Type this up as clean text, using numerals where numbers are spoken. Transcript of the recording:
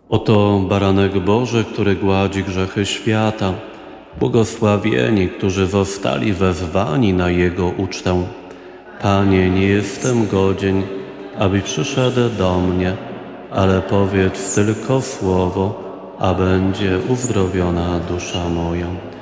Oto baranek Boży, który gładzi grzechy świata. Błogosławieni, którzy zostali wezwani na Jego ucztę. Panie, nie jestem godzien, aby przyszedł do mnie, ale powiedz tylko słowo, a będzie uzdrowiona dusza moja.